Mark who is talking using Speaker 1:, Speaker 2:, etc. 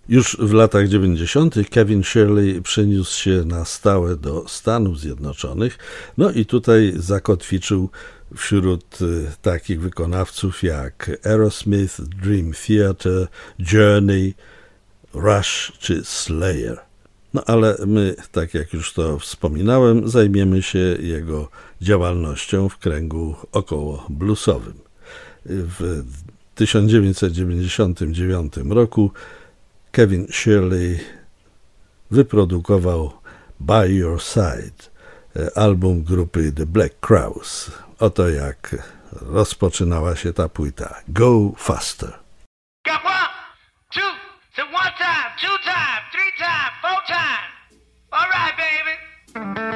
Speaker 1: Już w latach 90. Kevin Shirley przeniósł się na stałe do Stanów Zjednoczonych, no i tutaj zakotwiczył wśród takich wykonawców jak Aerosmith, Dream Theater, Journey, Rush czy Slayer. No ale my, tak jak już to wspominałem, zajmiemy się jego działalnością w kręgu około bluesowym. W 1999 roku Kevin Shirley wyprodukował By Your Side, album grupy The Black Crowes. Oto jak rozpoczynała się ta płyta. Go Faster.
Speaker 2: Got one, two, so one time, two time, three time, four time. All right, baby.